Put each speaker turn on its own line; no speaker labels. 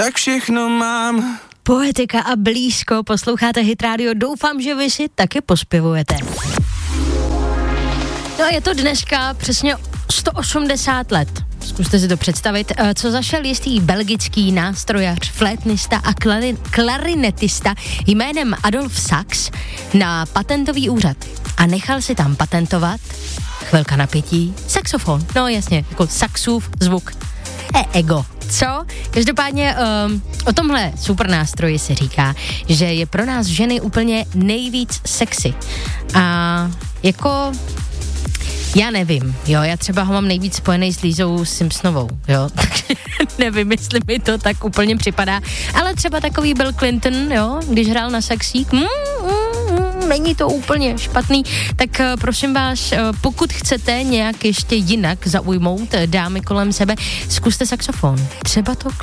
tak všechno mám.
Poetika a blízko, posloucháte Hit Radio, doufám, že vy si taky pospěvujete. No a je to dneska přesně 180 let. Zkuste si to představit, co zašel jistý belgický nástrojař, flétnista a klarinetista jménem Adolf Sax na patentový úřad a nechal si tam patentovat, chvilka napětí, saxofon. No jasně, jako saxův zvuk. Ego. Co? Každopádně o tomhle super nástroji se říká, že je pro nás ženy úplně nejvíc sexy. A jako... Já nevím, jo, já třeba ho mám nejvíc spojený s Lízou Simpsonovou, jo, takže nevím, jestli mi to tak úplně připadá, ale třeba takový Bill Clinton, jo, když hrál na saxík, není to úplně špatný, tak prosím vás, pokud chcete nějak ještě jinak zaujmout dámy kolem sebe, zkuste saxofon, třeba to